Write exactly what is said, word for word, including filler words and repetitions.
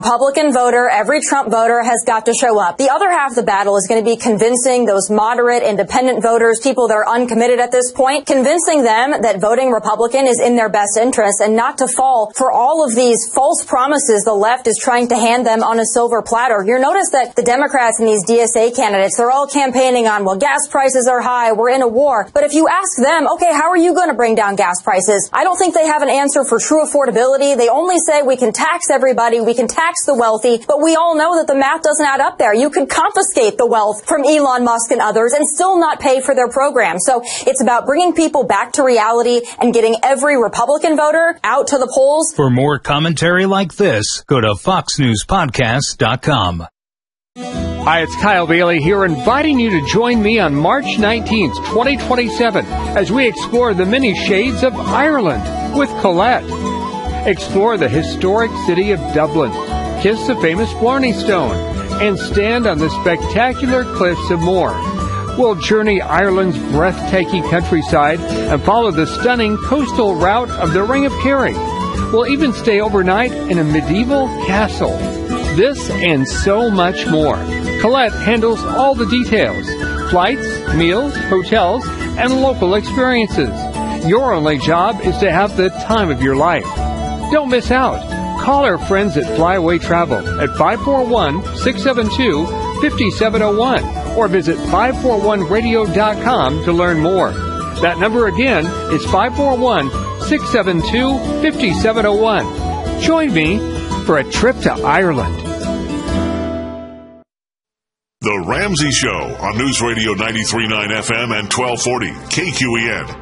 Republican voter, every Trump voter has got to show up. The other half of the battle is going to be convincing those moderate, independent voters, people that are uncommitted at this point, convincing them that voting Republican is in their best interest and not to fall for all of these false promises the left is trying to hand them on a silver platter. You'll notice that the Democrats and these D S A candidates, they're all campaigning on, well, gas prices are high, we're in a war. But if you ask them, okay, how are you going to bring down gas prices? I don't think they have an answer for true affordability. They only say we can tax everybody, we can tax the wealthy, but we all know that the math doesn't add up there. You could confiscate the wealth from Elon Musk and others and still not pay for their program. So it's about bringing people back to reality and getting every Republican voter out to the polls. For more commentary like this, go to fox news podcast dot com. Hi, it's Kyle Bailey here, inviting you to join me on March nineteenth, twenty twenty-seven, as we explore the many shades of Ireland with Colette. Explore the historic city of Dublin, kiss the famous Blarney Stone, and stand on the spectacular cliffs of Moher. We'll journey Ireland's breathtaking countryside and follow the stunning coastal route of the Ring of Kerry. We'll even stay overnight in a medieval castle. This and so much more. Colette handles all the details: flights, meals, hotels, and local experiences. Your only job is to have the time of your life. Don't miss out. Call our friends at Flyaway Travel at five four one, six seven two, five seven zero one or visit five four one radio dot com to learn more. That number again is five four one, six seven two, five seven zero one. Join me for a trip to Ireland. The Ramsey Show on News Radio ninety-three point nine F M and twelve forty K Q E N.